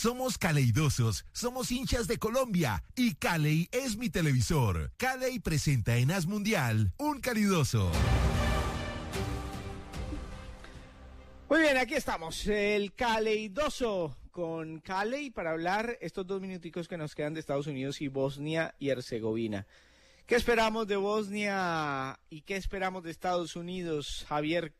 Somos caleidosos, somos hinchas de Colombia y Caley es mi televisor. Caley presenta en As Mundial un calidoso. Muy bien, aquí estamos, el caleidoso con Caley para hablar estos 2 minuticos que nos quedan de Estados Unidos y Bosnia y Herzegovina. ¿Qué esperamos de Bosnia y qué esperamos de Estados Unidos, Javier?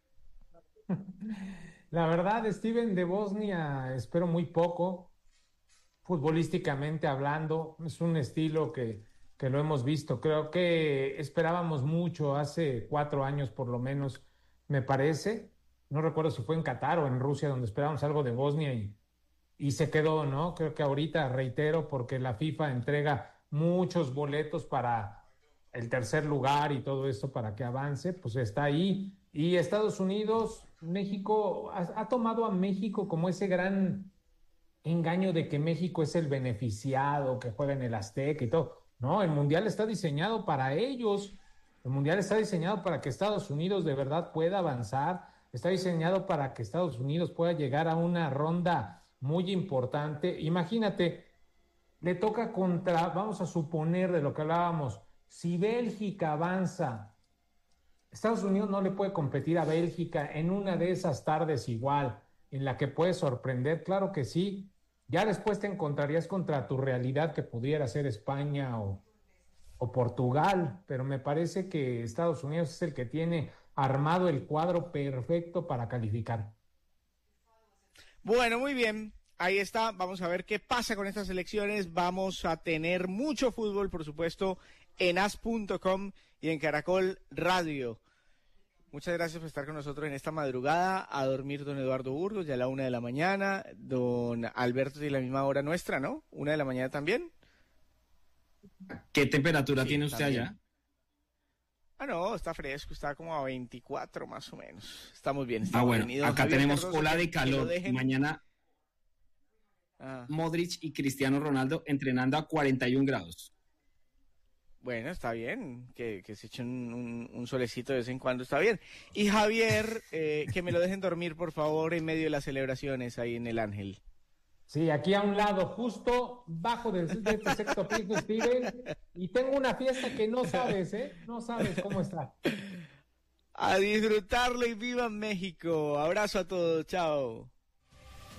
La verdad, Steven, de Bosnia espero muy poco, futbolísticamente hablando. Es un estilo que lo hemos visto. Creo que esperábamos mucho hace 4 años por lo menos, me parece. No recuerdo si fue en Qatar o en Rusia donde esperábamos algo de Bosnia y se quedó, ¿no? Creo que ahorita, reitero, porque la FIFA entrega muchos boletos para el tercer lugar y todo esto para que avance, pues está ahí. Y Estados Unidos, México, ha tomado a México como ese gran engaño de que México es el beneficiado, que juega en el Azteca y todo. No, el Mundial está diseñado para ellos. El Mundial está diseñado para que Estados Unidos de verdad pueda avanzar. Está diseñado para que Estados Unidos pueda llegar a una ronda muy importante. Imagínate, le toca contra, vamos a suponer de lo que hablábamos, si Bélgica avanza, Estados Unidos no le puede competir a Bélgica en una de esas tardes igual, en la que puede sorprender, claro que sí. Ya después te encontrarías contra tu realidad que pudiera ser España o Portugal, pero me parece que Estados Unidos es el que tiene armado el cuadro perfecto para calificar. Bueno, muy bien. Ahí está, vamos a ver qué pasa con estas elecciones. Vamos a tener mucho fútbol, por supuesto, en as.com y en Caracol Radio. Muchas gracias por estar con nosotros en esta madrugada. A dormir, don Eduardo Burgos, ya a la 1 de la mañana. Don Alberto, de la misma hora nuestra, ¿no? 1 de la mañana también. ¿Qué temperatura tiene usted también. allá? Ah, no, está fresco, está como a 24 más o menos. Estamos bien. Estamos Bueno, bien. acá Javier tenemos Cardoso, ola de calor. dejen... Mañana Modric y Cristiano Ronaldo entrenando a 41 grados. Bueno, está bien, que se echen un solecito de vez en cuando, está bien. Y Javier, que me lo dejen dormir, por favor, en medio de las celebraciones ahí en el Ángel. Sí, aquí a un lado, justo bajo de este sexto piso, Steven, y tengo una fiesta que no sabes, ¿eh? No sabes cómo está. A disfrutarlo y viva México. Abrazo a todos, chao.